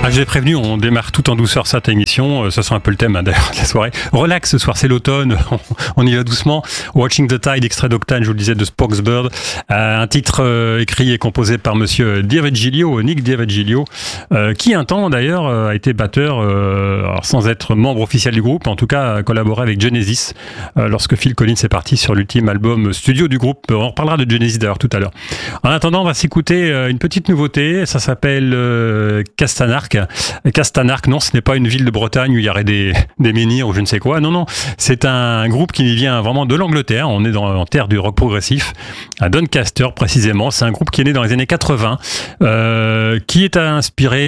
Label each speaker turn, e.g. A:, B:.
A: Ah, je l'ai prévenu, on démarre tout en douceur cette émission. Ça sera un peu le thème d'ailleurs de la soirée. Relax ce soir, c'est l'automne. On y va doucement. Watching the Tide, extrait d'Octane, je vous le disais, de Sporks Bird. Un titre écrit et composé par monsieur D'Avegilio, Nick D'Avegilio, qui un temps d'ailleurs a été batteur, alors sans être membre officiel du groupe, en tout cas a collaboré avec Genesis lorsque Phil Collins est parti sur l'ultime album studio du groupe. On reparlera de Genesis d'ailleurs tout à l'heure. En attendant, on va s'écouter une petite nouveauté. Ça s'appelle Castanarc. Castanarc, non, ce n'est pas une ville de Bretagne où il y aurait des menhirs ou je ne sais quoi. Non, c'est un groupe qui vient vraiment de l'Angleterre. On est en terre du rock progressif, à Doncaster précisément. C'est un groupe qui est né dans les années 80, qui est inspiré